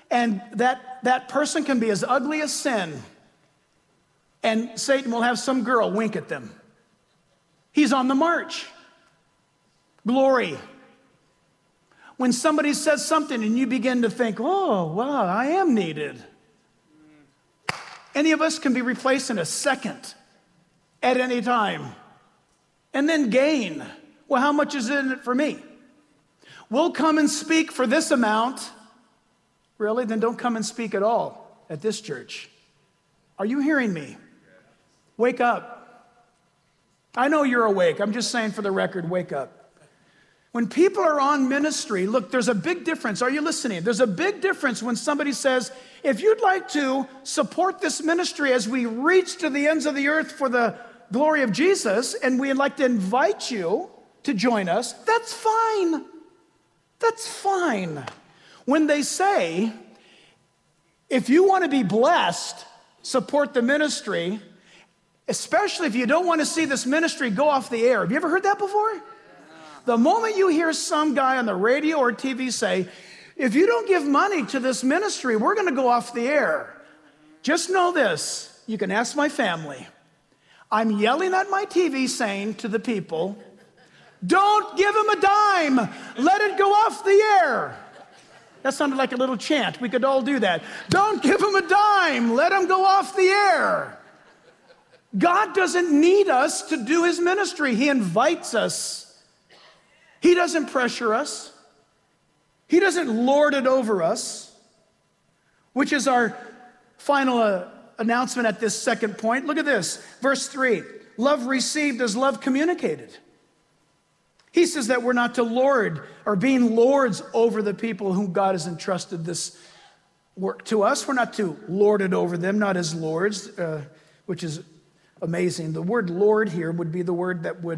and that person can be as ugly as sin, and Satan will have some girl wink at them. He's on the march. Glory. When somebody says something and you begin to think, oh, wow, I am needed. Any of us can be replaced in a second at any time. And then gain. Well, how much is in it for me? We'll come and speak for this amount. Really? Then don't come and speak at all at this church. Are you hearing me? Wake up. I know you're awake. I'm just saying for the record, wake up. When people are on ministry, look, there's a big difference. Are you listening? There's a big difference when somebody says, if you'd like to support this ministry as we reach to the ends of the earth for the glory of Jesus, and we'd like to invite you to join us, that's fine. That's fine. When they say, if you want to be blessed, support the ministry, especially if you don't want to see this ministry go off the air. Have you ever heard that before? The moment you hear some guy on the radio or TV say, if you don't give money to this ministry, we're going to go off the air. Just know this. You can ask my family. I'm yelling at my TV saying to the people, don't give him a dime. Let it go off the air. That sounded like a little chant. We could all do that. Don't give him a dime. Let him go off the air. God doesn't need us to do his ministry. He invites us. He doesn't pressure us. He doesn't lord it over us, which is our final announcement at this second point. Look at this, verse 3. Love received is love communicated. He says that we're not to lord or being lords over the people whom God has entrusted this work to us. We're not to lord it over them, not as lords, which is amazing. The word lord here would be the word that would,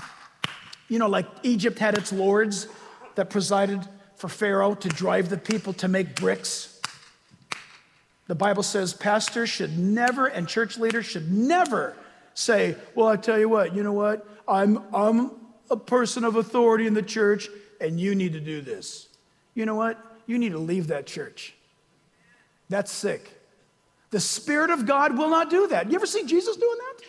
like Egypt had its lords that presided for Pharaoh to drive the people to make bricks. The Bible says pastors should never, and church leaders should never say, well, I tell you what, I'm a person of authority in the church, and you need to do this. You know what? You need to leave that church. That's sick. The Spirit of God will not do that. You ever see Jesus doing that?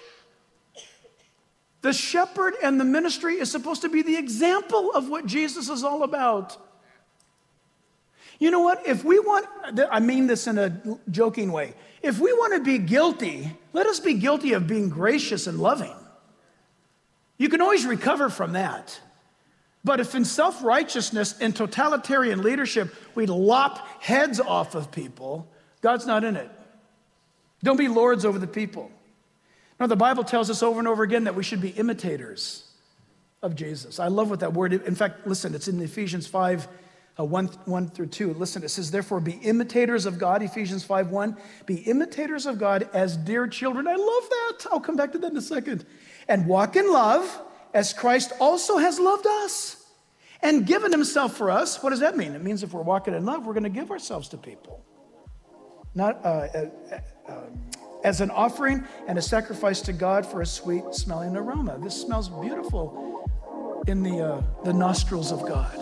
The shepherd and the ministry is supposed to be the example of what Jesus is all about. You know what? If we want, I mean this in a joking way, if we want to be guilty, let us be guilty of being gracious and loving. You can always recover from that. But if in self-righteousness and totalitarian leadership, we lop heads off of people, God's not in it. Don't be lords over the people. No, the Bible tells us over and over again that we should be imitators of Jesus. I love what that word, in fact, listen, it's in Ephesians 5, 1 through 2. Listen, it says, therefore, be imitators of God, Ephesians 5:1. Be imitators of God as dear children. I love that. I'll come back to that in a second. And walk in love as Christ also has loved us and given himself for us. What does that mean? It means if we're walking in love, we're going to give ourselves to people. Not as an offering and a sacrifice to God for a sweet smelling aroma. This smells beautiful in the nostrils of God.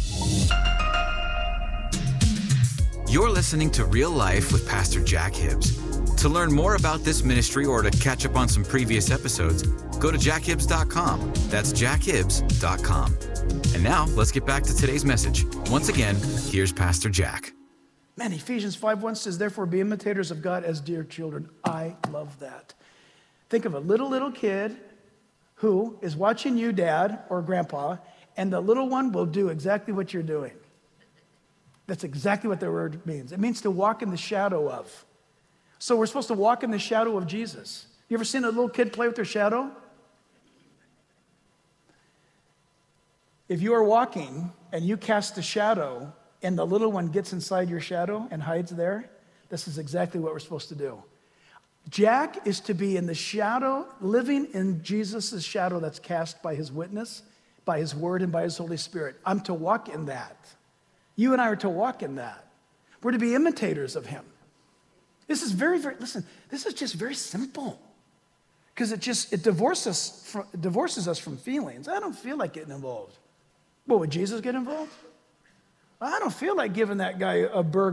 You're listening to Real Life with Pastor Jack Hibbs. To learn more about this ministry or to catch up on some previous episodes, go to jackhibbs.com. That's jackhibbs.com. And now, let's get back to today's message. Once again, here's Pastor Jack. Man, Ephesians 5:1 says, therefore be imitators of God as dear children. I love that. Think of a little kid who is watching you, dad or grandpa, and the little one will do exactly what you're doing. That's exactly what the word means. It means to walk in the shadow of. So we're supposed to walk in the shadow of Jesus. You ever seen a little kid play with their shadow? If you are walking and you cast a shadow and the little one gets inside your shadow and hides there, this is exactly what we're supposed to do. Jack is to be in the shadow, living in Jesus' shadow that's cast by his witness, by his word, and by his Holy Spirit. I'm to walk in that. You and I are to walk in that. We're to be imitators of him. This is listen, this is just very simple. Because it divorces us from feelings. I don't feel like getting involved. Well, would Jesus get involved? I don't feel like giving that guy a burger